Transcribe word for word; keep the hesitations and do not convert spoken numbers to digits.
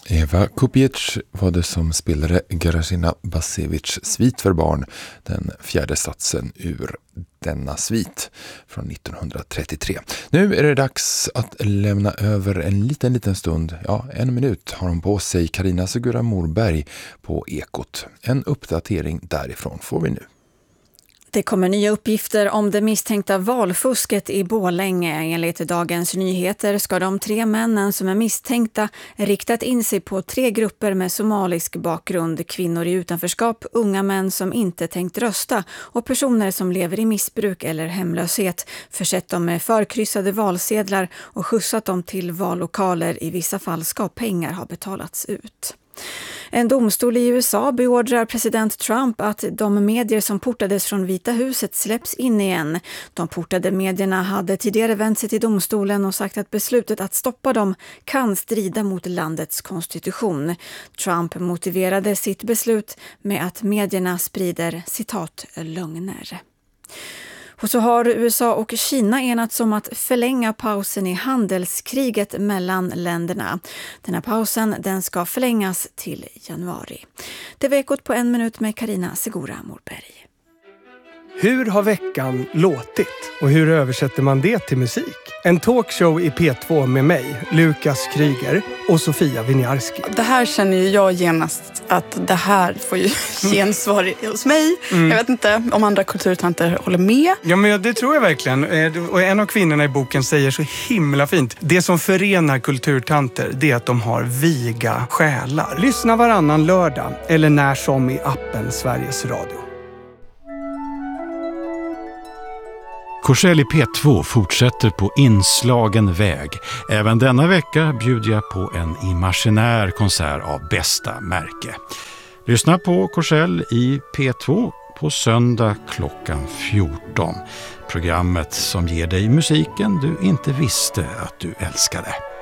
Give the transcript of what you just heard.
Eva Kupiec var det som spelade Grażyna Basiewicz svit för barn, den fjärde satsen ur denna svit från nittonhundratrettiotre. Nu är det dags att lämna över en liten liten stund, ja en minut har hon på sig, Carina Segura Morberg på Ekot. En uppdatering därifrån får vi nu. Det kommer nya uppgifter om det misstänkta valfusket i Borlänge. Enligt Dagens Nyheter ska de tre männen som är misstänkta riktat in sig på tre grupper med somalisk bakgrund. Kvinnor i utanförskap, unga män som inte tänkt rösta och personer som lever i missbruk eller hemlöshet. Försett dem med förkryssade valsedlar och skjutsat dem till vallokaler. I vissa fall ska pengar ha betalats ut. En domstol i U S A beordrar president Trump att de medier som portades från Vita huset släpps in igen. De portade medierna hade tidigare vänt sig till domstolen och sagt att beslutet att stoppa dem kan strida mot landets konstitution. Trump motiverade sitt beslut med att medierna sprider citat lögner. Och så har U S A och Kina enats om att förlänga pausen i handelskriget mellan länderna. Den här pausen den ska förlängas till januari. Det var Ekot på en minut med Carina Segura Morberg. Hur har veckan låtit? Och hur översätter man det till musik? En talkshow i P två med mig, Lukas Kryger och Sofia Winiarski. Det här känner ju jag genast att det här får ju gensvar hos mig. Mm. Jag vet inte om andra kulturtanter håller med. Ja, men det tror jag verkligen. Och en av kvinnorna i boken säger så himla fint. Det som förenar kulturtanter, det är att de har viga själar. Lyssna varannan lördag eller när som i appen Sveriges Radio. Korsell i P två fortsätter på inslagen väg. Även denna vecka bjuder jag på en imaginär konsert av bästa märke. Lyssna på Korsell i P två på söndag klockan fjorton. Programmet som ger dig musiken du inte visste att du älskade.